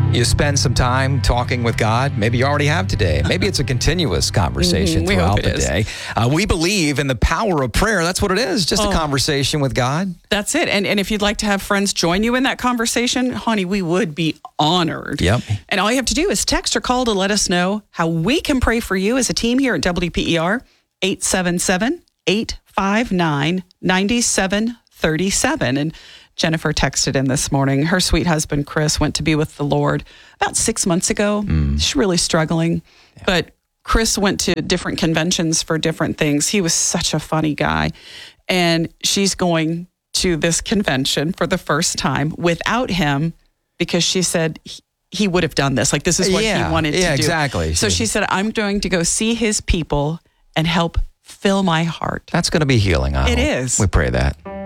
You spend some time talking with God. Maybe you already have today. Maybe it's a continuous conversation We throughout hope it the is. day. We believe in the power of prayer. That's what it is, just a conversation with God. That's it. And if you'd like to have friends join you in that conversation, honey, we would be honored. Yep. And all you have to do is text or call to let us know how we can pray for you as a team here at WPER, 877-859-9737. And Jennifer texted in this morning. Her sweet husband, Chris, went to be with the Lord about 6 months ago. She's really struggling. Yeah. But Chris went to different conventions for different things. He was such a funny guy. And she's going to this convention for the first time without him because she said he would have done this. Like, this is what he wanted to do. Yeah, exactly. So she said, I'm going to go see his people and help fill my heart. That's going to be healing. It is. We pray that.